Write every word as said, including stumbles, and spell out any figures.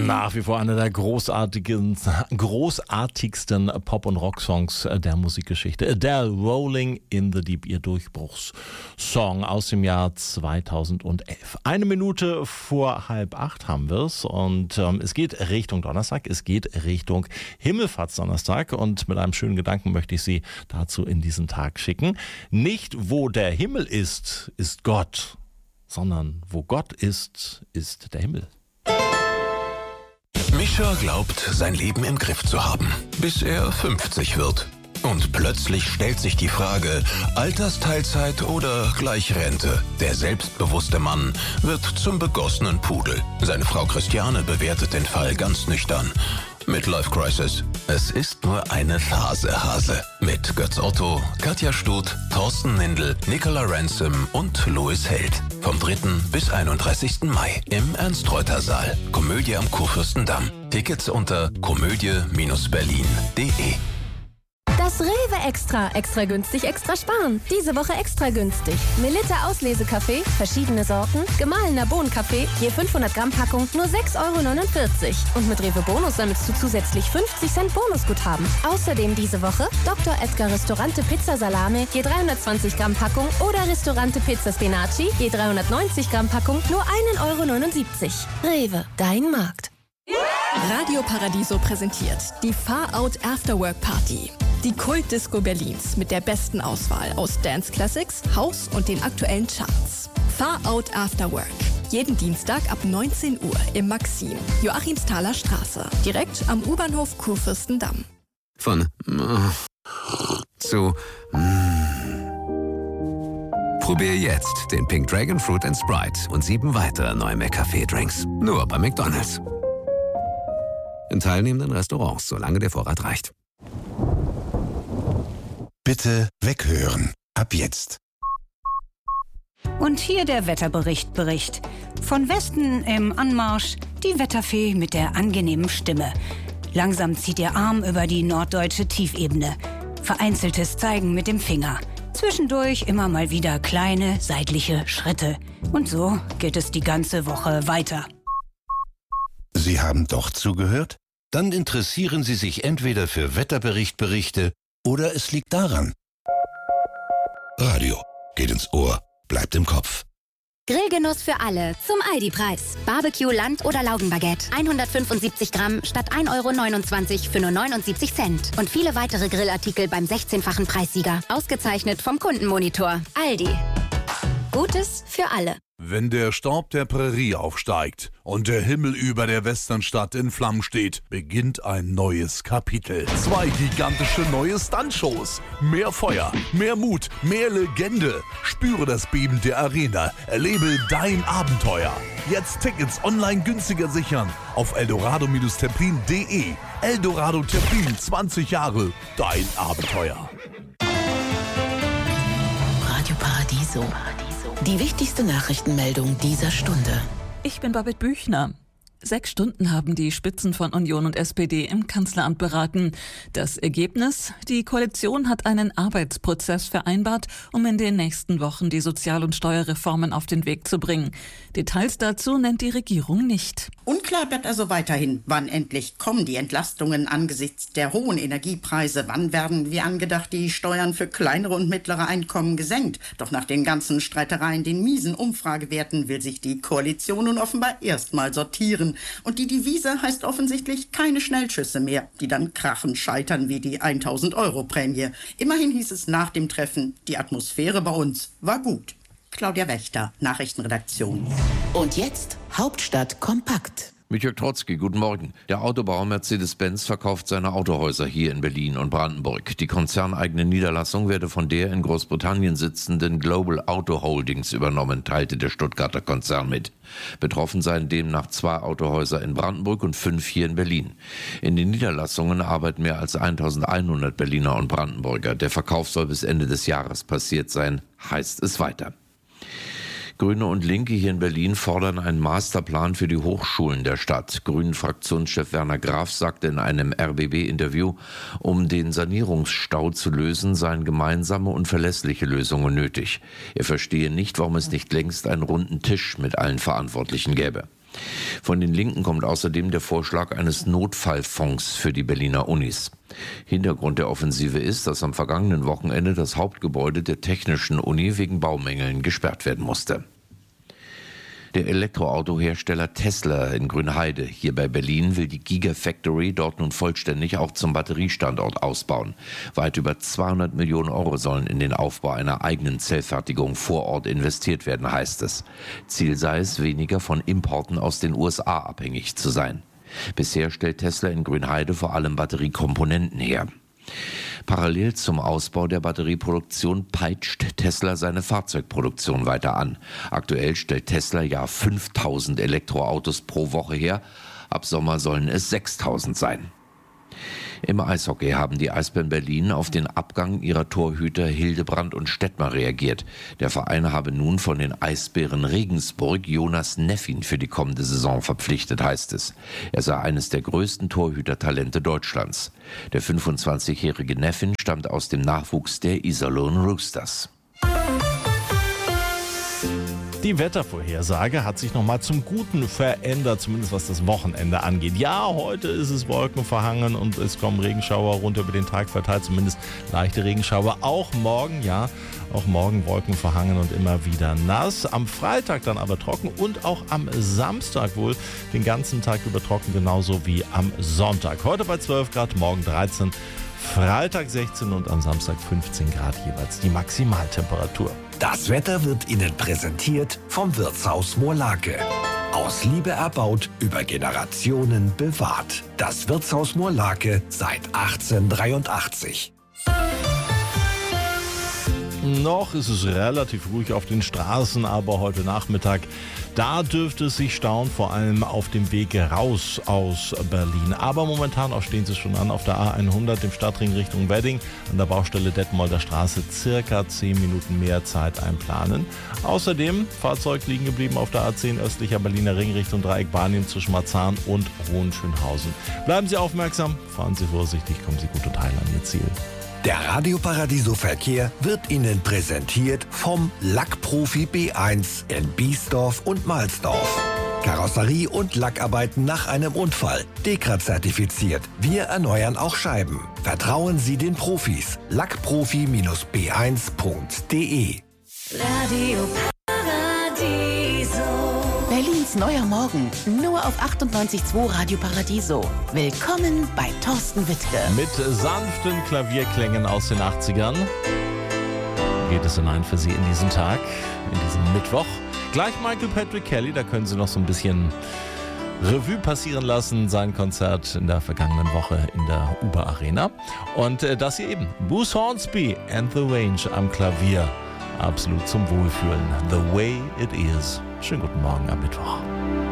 Nach wie vor einer der großartigen, großartigsten Pop- und Rock-Songs der Musikgeschichte. Adele, Rolling in the Deep, ihr Durchbruchssong aus dem Jahr zweitausendelf. Eine Minute vor halb acht haben wir es und ähm, es geht Richtung Donnerstag, es geht Richtung Himmelfahrtsdonnerstag und mit einem schönen Gedanken möchte ich Sie dazu in diesen Tag schicken. Nicht wo der Himmel ist, ist Gott, sondern wo Gott ist, ist der Himmel. Mischa glaubt, sein Leben im Griff zu haben, bis er fünfzig wird. Und plötzlich stellt sich die Frage, Altersteilzeit oder gleich Rente? Der selbstbewusste Mann wird zum begossenen Pudel. Seine Frau Christiane bewertet den Fall ganz nüchtern. Midlife Crisis. Es ist nur eine Phase, Hase. Mit Götz Otto, Katja Stut, Thorsten Nindl, Nicola Ransom und Louis Held. Vom dritten bis einunddreißigsten Mai im Ernst-Reuter-Saal. Komödie am Kurfürstendamm. Tickets unter komödie Bindestrich berlin punkt de. Das Rewe Extra. Extra günstig, extra sparen. Diese Woche extra günstig. Melitta Auslesekaffee, verschiedene Sorten, gemahlener Bohnenkaffee, je fünfhundert Gramm Packung, nur sechs Euro neunundvierzig. Und mit Rewe Bonus sammelst du zusätzlich fünfzig Cent Bonusguthaben. Außerdem diese Woche Doktor Edgar Ristorante Pizza Salame, je dreihundertzwanzig Gramm Packung oder Ristorante Pizza Spinaci, je dreihundertneunzig Gramm Packung, nur ein Euro neunundsiebzig. Rewe, dein Markt. Radio Paradiso präsentiert die Far-Out Afterwork Party. Die Kult-Disco Berlins mit der besten Auswahl aus Dance Classics, House und den aktuellen Charts. Far-Out Afterwork. Jeden Dienstag ab neunzehn Uhr im Maxim, Joachimsthaler Straße, direkt am U-Bahnhof Kurfürstendamm. Von äh, zu äh. Probier jetzt den Pink Dragon Fruit and Sprite und sieben weitere neue McCafé-Drinks. Nur bei McDonald's. In teilnehmenden Restaurants, solange der Vorrat reicht. Bitte weghören. Ab jetzt. Und hier der Wetterbericht Bericht. Von Westen im Anmarsch die Wetterfee mit der angenehmen Stimme. Langsam zieht ihr Arm über die norddeutsche Tiefebene. Vereinzeltes Zeigen mit dem Finger. Zwischendurch immer mal wieder kleine seitliche Schritte. Und so geht es die ganze Woche weiter. Sie haben doch zugehört? Dann interessieren Sie sich entweder für Wetterberichtberichte oder es liegt daran. Radio geht ins Ohr, bleibt im Kopf. Grillgenuss für alle zum Aldi-Preis. Barbecue, Land- oder Laugenbaguette. hundertfünfundsiebzig Gramm statt ein Euro neunundzwanzig für nur neunundsiebzig Cent. Und viele weitere Grillartikel beim sechzehnfachen Preissieger. Ausgezeichnet vom Kundenmonitor. Aldi. Gutes für alle. Wenn der Staub der Prärie aufsteigt und der Himmel über der Westernstadt in Flammen steht, beginnt ein neues Kapitel. Zwei gigantische neue Stuntshows. Mehr Feuer, mehr Mut, mehr Legende. Spüre das Beben der Arena. Erlebe dein Abenteuer. Jetzt Tickets online günstiger sichern auf eldorado Terplin punkt de. Eldorado Terplin, zwanzig Jahre. Dein Abenteuer. Radio Paradiso. Die wichtigste Nachrichtenmeldung dieser Stunde. Ich bin Babette Büchner. Sechs Stunden haben die Spitzen von Union und S P D im Kanzleramt beraten. Das Ergebnis? Die Koalition hat einen Arbeitsprozess vereinbart, um in den nächsten Wochen die Sozial- und Steuerreformen auf den Weg zu bringen. Details dazu nennt die Regierung nicht. Unklar bleibt also weiterhin, wann endlich kommen die Entlastungen angesichts der hohen Energiepreise. Wann werden, wie angedacht, die Steuern für kleinere und mittlere Einkommen gesenkt? Doch nach den ganzen Streitereien, den miesen Umfragewerten, will sich die Koalition nun offenbar erstmal sortieren. Und die Devise heißt offensichtlich keine Schnellschüsse mehr, die dann krachend scheitern wie die tausend Euro Prämie. Immerhin hieß es nach dem Treffen, die Atmosphäre bei uns war gut. Claudia Wächter, Nachrichtenredaktion. Und jetzt Hauptstadt kompakt. Mit Jörg Trotzki, guten Morgen. Der Autobauer Mercedes-Benz verkauft seine Autohäuser hier in Berlin und Brandenburg. Die konzerneigene Niederlassung werde von der in Großbritannien sitzenden Global Auto Holdings übernommen, teilte der Stuttgarter Konzern mit. Betroffen seien demnach zwei Autohäuser in Brandenburg und fünf hier in Berlin. In den Niederlassungen arbeiten mehr als eintausendeinhundert Berliner und Brandenburger. Der Verkauf soll bis Ende des Jahres passiert sein, heißt es weiter. Grüne und Linke hier in Berlin fordern einen Masterplan für die Hochschulen der Stadt. Grünen-Fraktionschef Werner Graf sagte in einem R B B-Interview, um den Sanierungsstau zu lösen, seien gemeinsame und verlässliche Lösungen nötig. Er verstehe nicht, warum es nicht längst einen runden Tisch mit allen Verantwortlichen gäbe. Von den Linken kommt außerdem der Vorschlag eines Notfallfonds für die Berliner Unis. Hintergrund der Offensive ist, dass am vergangenen Wochenende das Hauptgebäude der Technischen Uni wegen Baumängeln gesperrt werden musste. Der Elektroautohersteller Tesla in Grünheide hier bei Berlin will die Gigafactory dort nun vollständig auch zum Batteriestandort ausbauen. Weit über zweihundert Millionen Euro sollen in den Aufbau einer eigenen Zellfertigung vor Ort investiert werden, heißt es. Ziel sei es, weniger von Importen aus den U S A abhängig zu sein. Bisher stellt Tesla in Grünheide vor allem Batteriekomponenten her. Parallel zum Ausbau der Batterieproduktion peitscht Tesla seine Fahrzeugproduktion weiter an. Aktuell stellt Tesla ja fünftausend Elektroautos pro Woche her. Ab Sommer sollen es sechstausend sein. Im Eishockey haben die Eisbären Berlin auf den Abgang ihrer Torhüter Hildebrand und Stettmar reagiert. Der Verein habe nun von den Eisbären Regensburg Jonas Neffin für die kommende Saison verpflichtet, heißt es. Er sei eines der größten Torhütertalente Deutschlands. Der fünfundzwanzigjährige Neffin stammt aus dem Nachwuchs der Iserlohn Roosters. Die Wettervorhersage hat sich nochmal zum Guten verändert, zumindest was das Wochenende angeht. Ja, heute ist es wolkenverhangen und es kommen Regenschauer runter über den Tag verteilt, zumindest leichte Regenschauer. Auch morgen, ja, auch morgen wolkenverhangen und immer wieder nass. Am Freitag dann aber trocken und auch am Samstag wohl den ganzen Tag über trocken, genauso wie am Sonntag. Heute bei zwölf Grad, morgen dreizehn, Freitag sechzehn und am Samstag fünfzehn Grad jeweils die Maximaltemperatur. Das Wetter wird Ihnen präsentiert vom Wirtshaus Moorlake. Aus Liebe erbaut, über Generationen bewahrt. Das Wirtshaus Moorlake seit achtzehnhundertdreiundachtzig. Noch ist es relativ ruhig auf den Straßen, aber heute Nachmittag, da dürfte es sich stauen, vor allem auf dem Weg raus aus Berlin. Aber momentan auch stehen sie schon an auf der A hundert, dem Stadtring Richtung Wedding, an der Baustelle Detmolder Straße, circa zehn Minuten mehr Zeit einplanen. Außerdem Fahrzeug liegen geblieben auf der A zehn östlicher Berliner Ring Richtung Dreieck Barnim zwischen Marzahn und Hohenschönhausen. Bleiben Sie aufmerksam, fahren Sie vorsichtig, kommen Sie gut und heil an Ihr Ziel. Der Radio Paradiso Verkehr wird Ihnen präsentiert vom Lackprofi B eins in Biesdorf und Mahlsdorf. Karosserie und Lackarbeiten nach einem Unfall. Dekra zertifiziert. Wir erneuern auch Scheiben. Vertrauen Sie den Profis. lackprofi B eins punkt de. Radio Paradiso. Berlins neuer Morgen. Nur auf achtundneunzig Komma zwei Radio Paradiso. Willkommen bei Thorsten Wittke. Mit sanften Klavierklängen aus den achtzigern geht es hinein für Sie in diesen Tag, in diesen Mittwoch. Gleich Michael Patrick Kelly, da können Sie noch so ein bisschen Revue passieren lassen, sein Konzert in der vergangenen Woche in der Uber Arena. Und äh, das hier eben, Bruce Hornsby and the Range am Klavier. Absolut zum Wohlfühlen. The way it is. Schönen guten Morgen am Mittwoch.